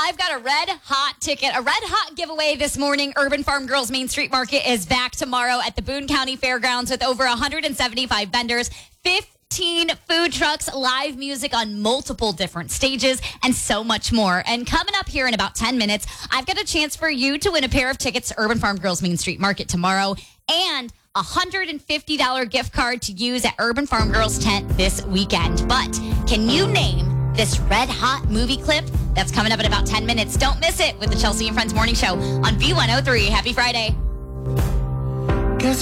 I've got a red hot ticket, a red hot giveaway this morning. Urban Farm Girls Main Street Market is back tomorrow at the Boone County Fairgrounds with over 175 vendors, 15 food trucks, live music on multiple different stages, and so much more. And coming up here in about 10 minutes, I've got a chance for you to win a pair of tickets to Urban Farm Girls Main Street Market tomorrow and a $150 gift card to use at Urban Farm Girls tent this weekend. But can you name this red hot movie clip? That's coming up in about 10 minutes. Don't miss it with the Chelsea and Friends Morning Show on B103. Happy Friday.